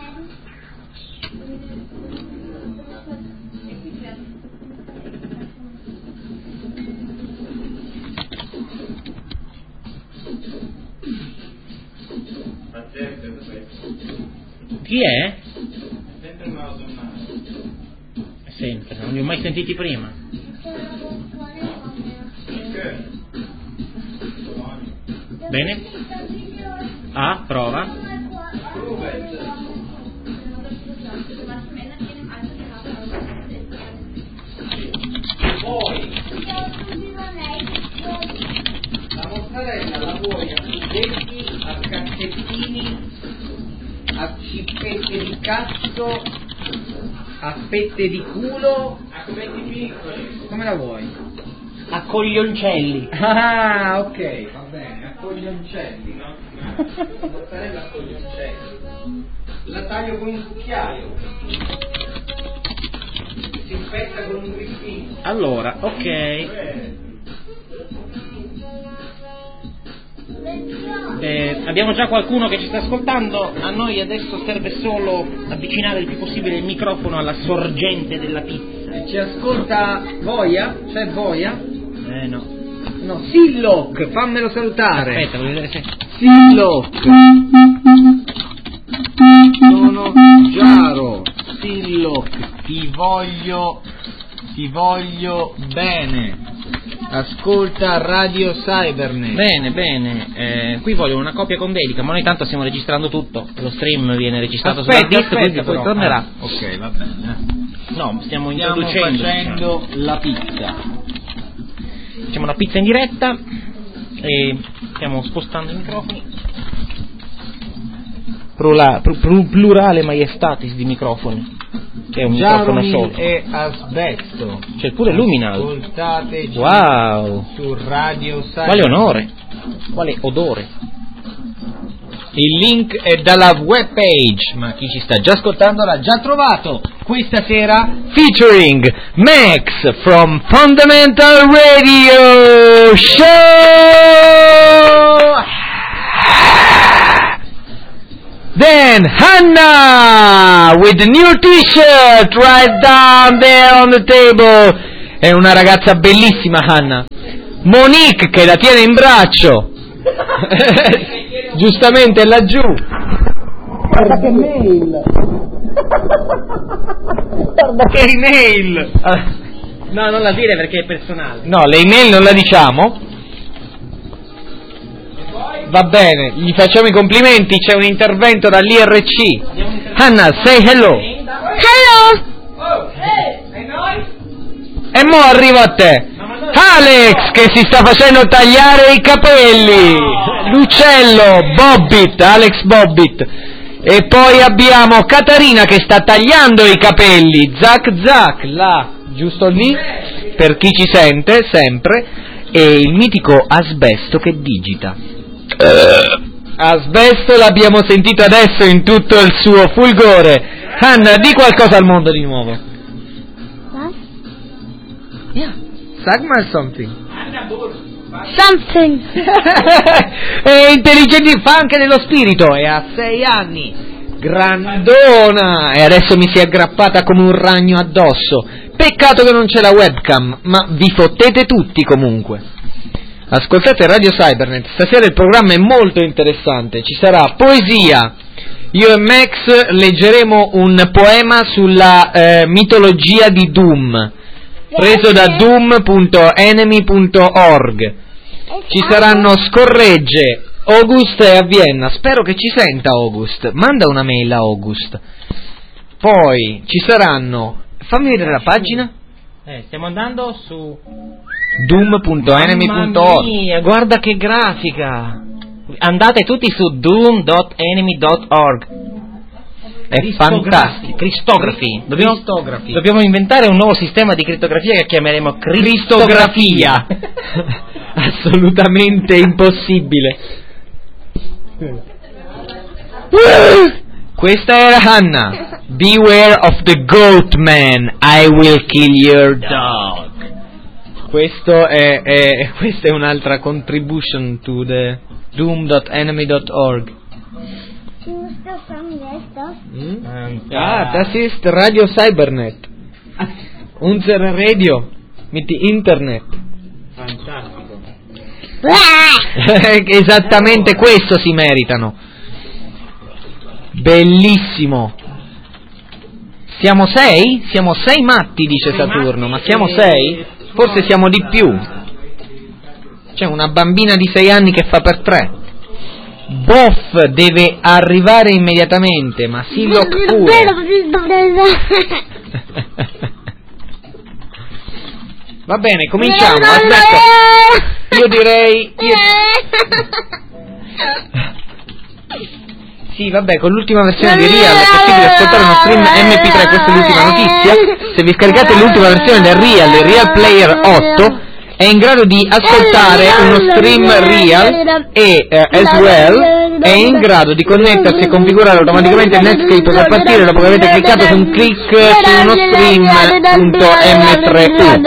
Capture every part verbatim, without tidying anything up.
Chi è? Sempre, non li ho mai sentiti prima. Bene? Ah, prova. Poi la mozzarella la vuoi a pezzetti, a cazzettini, a cippette di cazzo, a fette di culo, a cubetti piccoli. Come la vuoi? A coglioncelli. Ah, ok, va bene, a coglioncelli, no? La mozzarella a coglioncelli. La taglio con un cucchiaio. Si infetta con un griffino. Allora, ok. Eh, abbiamo già qualcuno che ci sta ascoltando. A noi adesso serve solo avvicinare il più possibile il microfono alla sorgente della pizza. Ci ascolta Voia? C'è Voia? Eh no. No, Silloc, fammelo salutare. Aspetta, voglio vedere se... Silloc. Sono Giaro. Silloc, ti voglio, ti voglio bene. Ascolta Radio Cybernet. Bene, bene. Eh, qui voglio una copia con dedica, ma noi tanto stiamo registrando tutto. Lo stream viene registrato aspetta, sulla disc, quindi però. poi tornerà. Ah, ok, va bene. No, stiamo, Stiamo introducendo. facendo la pizza. Facciamo una pizza in diretta e stiamo spostando i microfoni. Plura, pl- plurale maiestatis di microfoni. Che è un microfono solo. E asbesto. C'è pure Luminal. Ascoltateci Wow. su Radio Cybernet. Quale onore. Quale odore. Il link è dalla webpage, ma chi ci sta già ascoltando l'ha già trovato. Questa sera featuring Max from Fundamental Radio Show. Then Hannah with the new t-shirt right down there on the table. È una ragazza bellissima, Hannah. Monique che la tiene in braccio. Giustamente laggiù. Guarda che mail. Guarda che email. No, non la dire perché è personale. No, le email non la diciamo. Va bene, gli facciamo i complimenti, c'è un intervento dall'I R C. Hannah, say hello. Hello. E mo arrivo a te. Alex che si sta facendo tagliare i capelli. L'uccello, Bobbit, Alex Bobbit. E poi abbiamo Catarina che sta tagliando i capelli. Zac Zac, là, giusto lì, per chi ci sente, sempre. E il mitico Asbesto che digita. Asbesto l'abbiamo sentito adesso in tutto il suo fulgore. Hannah, di qualcosa al mondo di nuovo. What? Yeah, sag mal something. Something. È intelligente, fa anche dello spirito, e ha sei anni. Grandona. E adesso mi si è aggrappata come un ragno addosso. Peccato che non c'è la webcam, ma vi fottete tutti comunque. Ascoltate Radio Cybernet, stasera il programma è molto interessante, ci sarà poesia, io e Max leggeremo un poema sulla eh, mitologia di Doom, preso da doom punto enemy punto org, ci saranno scorregge, August è a Vienna, spero che ci senta August, manda una mail a August, poi ci saranno, fammi vedere la pagina. Eh, stiamo andando su doom punto enemy punto org. Mamma mia, guarda che grafica. Andate tutti su doom punto enemy punto org. È fantastico. Cristografi. Dobbiamo, Cristografi. dobbiamo inventare un nuovo sistema di crittografia che chiameremo cristografia. Assolutamente impossibile. Questa era Hannah. Beware of the goat man, I will kill your dog. Questo è, è questa è un'altra contribution to the doom punto enemy punto org. She was still from yesterday. Hm? Ähm, Ah, das ist Radio Cybernet. Unsere Radio mit Internet. Fantastico. Esattamente questo si meritano. Bellissimo. Siamo sei? Siamo sei matti, dice Saturno, ma siamo sei? Forse siamo di più. C'è una bambina di sei anni che fa per tre. Boff deve arrivare immediatamente, ma Silloc pure. Va bene, cominciamo. Aspetta. Io direi... Io... Sì, vabbè, con l'ultima versione di Real è possibile ascoltare uno stream M P tre, questa è l'ultima notizia. Se vi scaricate l'ultima versione del Real, il Real Player otto, è in grado di ascoltare uno stream Real e, eh, as well, è in grado di connettersi e configurare automaticamente il Netscape per partire dopo che avete cliccato su un click su uno stream punto M tre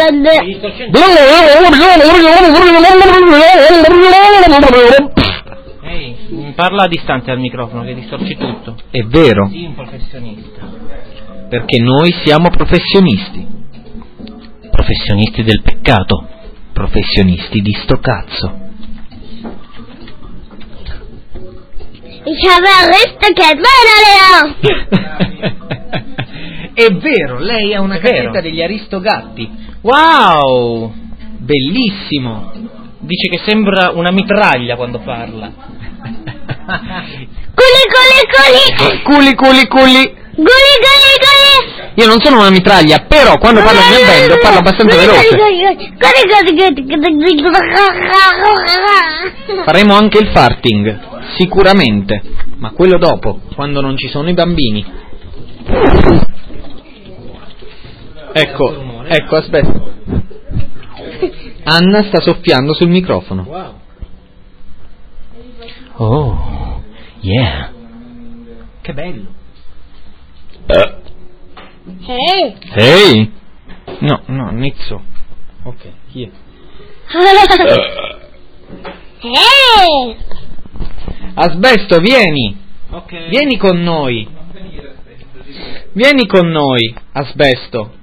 U. Ehi, parla a distanza al microfono che distorci tutto. È vero, Sì, un professionista. perché noi siamo professionisti. Professionisti del peccato. Professionisti di sto cazzo. Ich habe Aristocrat, Leo! È vero, lei ha una È vero. casetta degli Aristogatti. Wow! Bellissimo. Dice che sembra una mitraglia quando parla. Culi, culi, culi! Culi, culi, culi. Culi, culi, culi! Io non sono una mitraglia, però quando parlo in mia band parlo abbastanza veloce. Faremo anche il farting, sicuramente, ma quello dopo, quando non ci sono i bambini. Ecco, ecco, aspetta. Anna sta soffiando sul microfono. Wow. Oh, yeah. Che bello. Hey! Ehi! No, no, Nizzo. Ok, chi è? Hey! Asbesto, vieni! Ok. Vieni con noi! Vieni con noi, Asbesto!